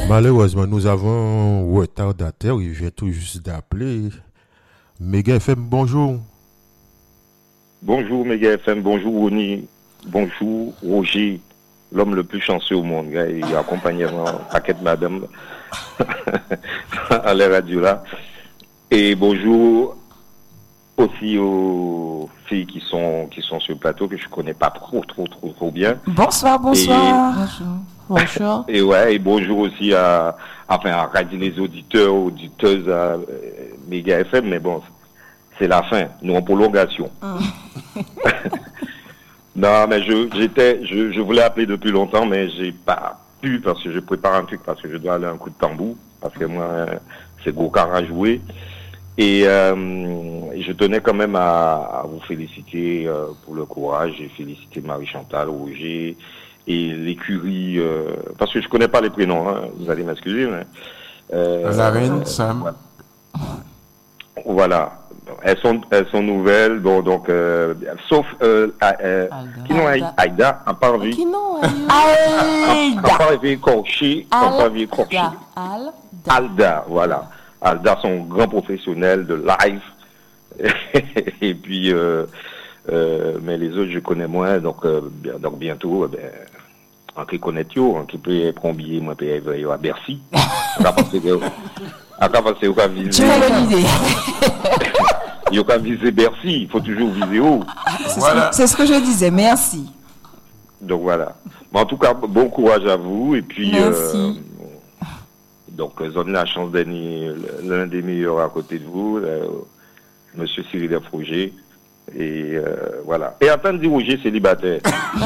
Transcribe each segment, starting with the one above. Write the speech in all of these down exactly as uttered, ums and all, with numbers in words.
Malheureusement, nous avons un retardataire, il vient tout juste d'appeler. Méga F M, bonjour. Bonjour Méga F M, bonjour Ronnie, bonjour Roger, l'homme le plus chanceux au monde. Il est accompagné d'un paquet de madame à la radio là. Et bonjour aussi aux filles qui sont qui sont sur le plateau que je connais pas trop trop trop trop bien. Bonsoir, bonsoir. Et, bonjour. Bonjour. Et ouais, et bonjour aussi à enfin à radio les auditeurs, auditeuses à euh, Méga F M, mais bon, c'est la fin, nous en prolongation. Mm. Non, mais je j'étais je, je voulais appeler depuis longtemps, mais j'ai pas pu parce que je prépare un truc, parce que je dois aller à un coup de tambour, parce que moi c'est Gokar à jouer. Et euh, je tenais quand même à, à vous féliciter euh, pour le courage et féliciter Marie-Chantal, Roger et l'écurie, euh, parce que je connais pas les prénoms, hein, vous allez m'excuser. Mais, euh, la reine, euh, Sam. Voilà. voilà. Elles sont, elles sont nouvelles, bon, donc, euh, sauf, euh, euh, qui n'ont Aïda, à part vie. Qui n'ont Aïda. À part vie Corché, à part vie Corché. Alda, voilà. Alda, son grand professionnel de live. Et puis, euh, euh, mais les autres, je connais moins, donc, euh, donc bientôt, ben, en qui connaît yo, en qui peut prendre billet, moi, peut aller à Bercy. À passer, à passer au cas viser. Tu as bonne idée. Il y a qu'à viser Bercy, il faut toujours viser haut. C'est, voilà. ce, c'est ce que je disais, merci. Donc voilà. Mais en tout cas, bon courage à vous. Et puis, merci. Euh, donc, vous avez la chance d'être l'un des meilleurs à côté de vous, euh, Monsieur Cyril Froger. Et euh, voilà. Et à peine dit Roger célibataire.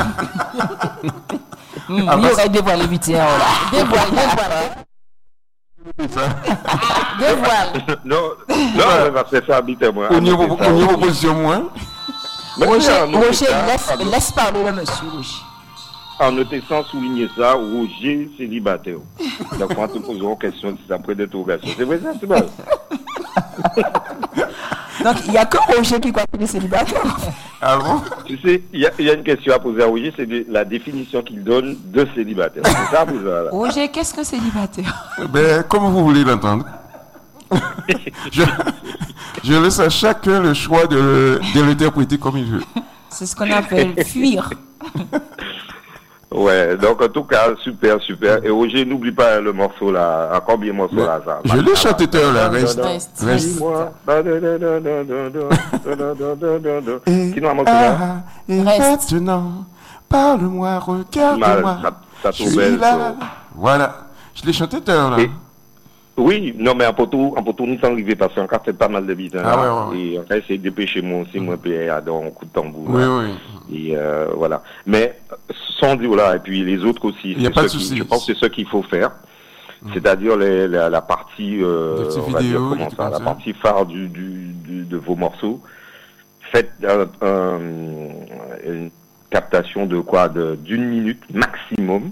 mmh, ah, il y aurait dévoilé vite, là. Dévoile, dévoile. Dévoile. Non, non, parce que ça habite moi. Au niveau proposition, moi. Roger, Roger, laisse, laisse parler le monsieur, Roger. En notant sans souligner ça, Roger célibataire. Donc, quand tu poses une question, c'est après d'interrogation. C'est vrai ça, c'est vrai. Donc, il n'y a que Roger qui croit qu'il est célibataire. Ah bon? Tu sais, il y, y a une question à poser à Roger, c'est de, la définition qu'il donne de célibataire. C'est ça, vous là. Roger, qu'est-ce que célibataire? Ben, comme vous voulez l'entendre. je, je laisse à chacun le choix de, de l'interpréter comme il veut. C'est ce qu'on appelle fuir. Ouais, donc en tout cas, super, super. Et Roger, n'oublie pas le morceau là. À combien de morceaux là, ça? Je l'ai chanté tout à l'heure, reste. Reste. Reste. Qui nous a montré là? Reste. Maintenant, parle-moi, regarde-moi. Ça tombe là. Voilà. Je l'ai chanté tout à l'heure là. Oui, non, mais en poteau, en poteau, nous sommes arrivés parce qu'on a fait pas mal de bits. Hein, ah, ouais, ouais. Et on a essayé de dépêcher moi aussi, moi, puis à dans un coup de tambour. Oui, là. oui. Et euh, voilà. Mais sans dire là, et puis les autres aussi, il y a pas de souci. Je pense que c'est ce qu'il faut faire. Mmh. C'est-à-dire les, la, la partie, euh, on va vidéos, dire comment ça, la partie phare du, du, du, de vos morceaux. Faites un, un, une captation de quoi, de, d'une minute maximum,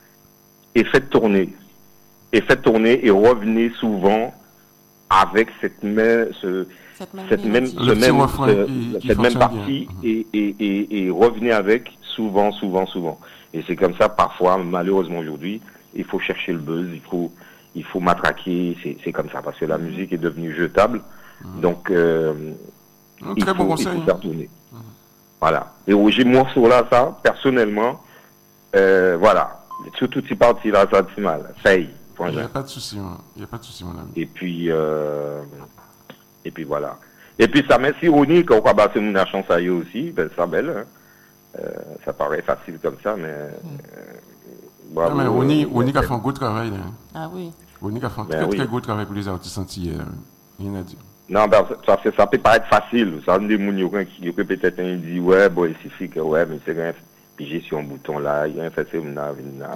et faites tourner. Et faites tourner et revenez souvent avec cette même, ce, cette même, cette même, ce même, ce, qui, qui cette même partie et, et, et, et revenez avec souvent, souvent, souvent. Et c'est comme ça, parfois, malheureusement aujourd'hui, il faut chercher le buzz, il faut, il faut matraquer, c'est, c'est comme ça, parce que la musique est devenue jetable. Mmh. Donc, euh, il, très faut, bon il conseil, faut faire tourner. Mmh. Voilà. Et Roger Morceau là, ça, personnellement, euh, voilà. Surtout ces parties-là, ça a mal. Ça y est. Il n'y a pas de souci, il n'y a pas de souci, mon ami. Et puis, euh, et puis voilà. Et puis ça m'est ironique, on va passer une chance à eux aussi, ben ça belle. Hein. Euh, ça paraît facile comme ça, mais. Euh, bravo, non, mais Oni, Oni a fait un gros travail. Là. Ah oui. Oni a fait un ben très, oui. très gros travail pour les artistes entiers. Rien à dire. Non, ben, ça, ça, ça peut paraître facile. Ça me dit qui peut peut-être dire, ouais, bon, il suffit que, ouais, mais c'est rien. Piger sur un bouton là, il y a un fait, c'est une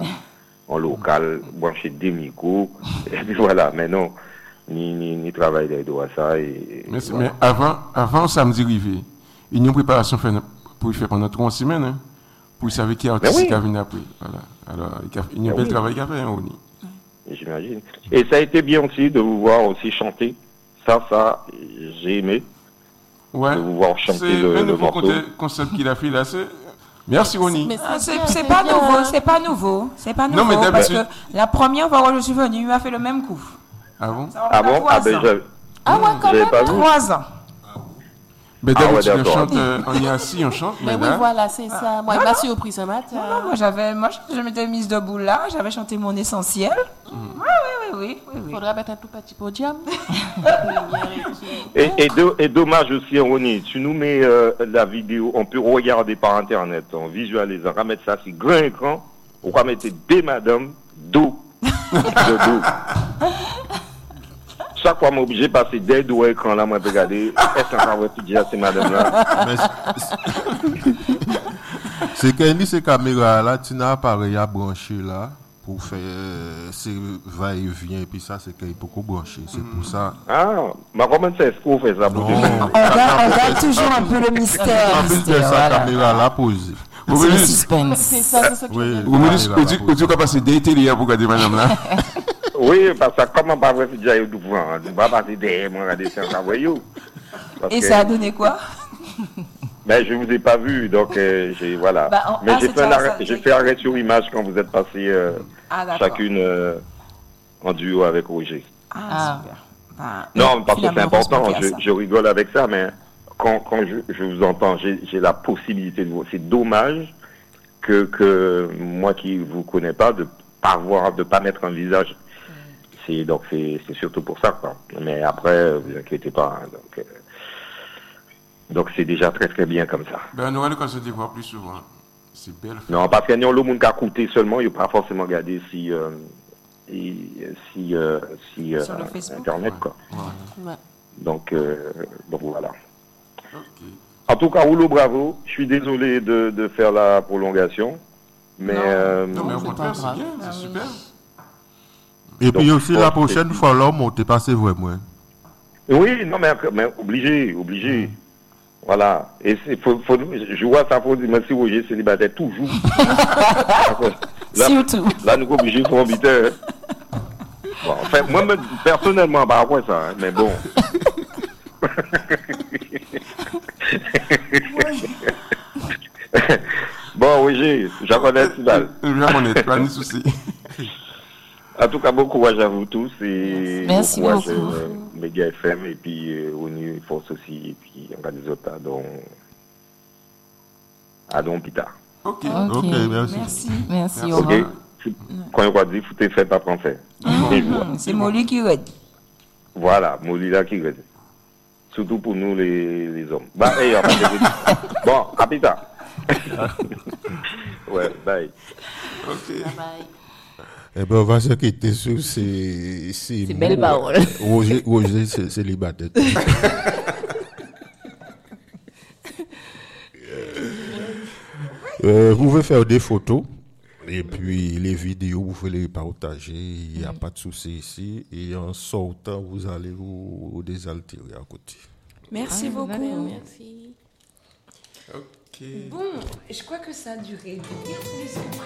en local, brancher des micros, et puis voilà, mais non, ni, ni, ni travail d'aide à ça. Et, mais, voilà. mais avant, avant samedi arrivé, il y a une préparation pour faire pendant trois semaines, hein, pour savoir qui est artiste qui a venu après. Voilà. Alors, il y a un bel oui. travail qu'il a fait, hein, Oni. J'imagine. Et ça a été bien aussi de vous voir aussi chanter. Ça, ça, j'ai aimé. Ouais. De vous voir chanter c'est le, le morceau. C'est le concept qu'il a fait là, c'est Merci, Ronnie. Mais Ah, c'est, c'est, c'est c'est pas bien. nouveau, c'est pas nouveau, c'est pas nouveau. Non, mais parce que d'habitude- la première fois que je suis venue, il m'a fait le même coup. Ah bon? Ça va Ah faire bon? Ah trois ben, ans. j'avais Ah ouais, quand j'avais même. pas vu. Trois ans. Ben, Ah ouais, d'habitude, on d'accord. chante, euh, on est assis, on chante, Mais mais oui, là, voilà, c'est ça. Moi, il m'a surpris ce matin. Non, non, moi j'avais, moi je, je m'étais mise debout là, j'avais chanté mon essentiel. Oui, oui, oui, oui, oui, Il oui. faudra mettre un tout petit podium. Et, et, do- et dommage aussi, Ronnie, tu nous mets euh, la vidéo, on peut regarder par internet, on visualise, on va mettre ça sur grand écran, on va mettre des madames dos. De dos. Chaque fois, je suis obligé de passer des dos à écran là, moi, je regarder, est-ce qu'on va voir tout dire à ces madames-là? Mais c'est- c'est qu'il y a ces caméras là, tu n'as appareil à brancher là pour faire euh, ces va-et-vient et puis ça c'est qu'il faut beaucoup brancher. C'est pour ça. Ah, mais comment c'est ce qu'on fait ça pour Non. dire? On garde, on garde toujours un peu le mystère. En plus de mystère, sa voilà. caméra là posée. vous C'est le voulez, suspense. C'est ça, c'est ça que Oui. je veux dire. vous voulez, Caméra vous dites, là vous dites qu'on passe des télé pour regarder madame là. Oui, parce que comment pas voir si j'ai eu du vent, je ne vais pas passer derrière moi, regarder ça, ça, voyez. Parce Et que- ça a donné quoi? Ben, je vous ai pas vu, donc euh, j'ai voilà. Bah, en- Mais ah, j'ai c'est fait, un ça, arrêt, ça, j'ai c'est- fait arrêt sur image quand vous êtes passés euh, Ah, d'accord. chacune euh, en duo avec Roger. Ah, Ah. super. Bah, Non, parce que c'est finalement, on se important. peut faire Je, ça. je rigole avec ça, mais quand, quand je, je vous entends, j'ai j'ai la possibilité de vous. C'est dommage que, que moi qui vous connais pas de pas voir, de pas mettre un visage. C'est donc c'est c'est surtout pour ça quoi. Mais après, vous inquiétez pas. Hein, donc euh, donc c'est déjà très très bien comme ça. Ben, on aura l'occasion de les voir plus souvent. C'est belle. Non, parce qu'il y a le monde qui a coûté seulement, il n'a pas forcément regardé si, euh, et- si, euh, si euh, Sur le Facebook. Internet, quoi. Ouais. Donc, euh, donc voilà. Ok. En tout cas, Rouleau, bravo. Je suis désolé de, de faire la prolongation, mais Non. euh, Non, mais au c'est contraire, pas c'est grave. bien, Ah c'est oui. super. Et puis Donc, aussi bon, la c'est- prochaine fois là, monter pas c'est vrai moi. oui, non, mais, mais obligé, obligé. Voilà. Et c'est, faut, faut, je vois ça, faut dire merci Roger, célibataire toujours. là, Surtout. là, nous sommes obligés de inviter. Hein. Bon, enfin, moi, me- personnellement, bah, après ça, hein, mais bon. Bon, Roger, j'en connais Sidal. Je vais connaître, pas de souci. En tout cas, bon courage à vous tous et Merci bon courage beaucoup. euh, Méga F M et puis euh, Oni Force aussi et puis on a des autres à Don à Don Pita. Ok. Ok, merci. Merci. Merci. Merci. Au Ok? revoir. Quand on va dire, faut te faire pas français. Et je vois. Hum, C'est Molly qui red. Voilà, Molly là qui reste. Surtout pour nous les, les hommes. Bah, hey, on va dire- bon, à plus tard. Ouais, bye. Ok. Bye bye. Eh ben on va se quitter sur ces ces C'est belle mots. parole. Roger, Roger c'est célibataire. Euh, vous pouvez faire des photos et puis les vidéos, vous pouvez les partager, il n'y a pas de souci ici. Et en sortant, vous allez vous, vous désaltérer à côté. Merci beaucoup. Merci. Ok. Bon, je crois que ça a duré bien plus que